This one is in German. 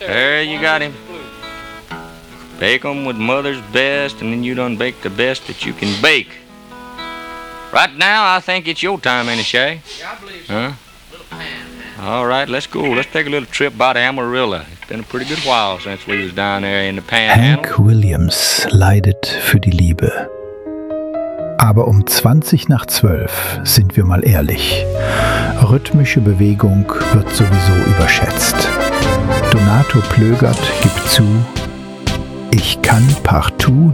There you got him. Bake 'em with mother's best, and then you done bake the best that you can bake. Right now, I think it's your time, ain't it, Shay? Yeah, I believe so. Huh? Little pan. All right, let's go. Let's take a little trip by to Amarillo. It's been a pretty good while since we was down there in the Panhandle. Hank Williams leidet für die Liebe. Aber um 11:20 sind wir mal ehrlich. Rhythmische Bewegung wird sowieso überschätzt. Donato Plögert gibt zu, ich kann partout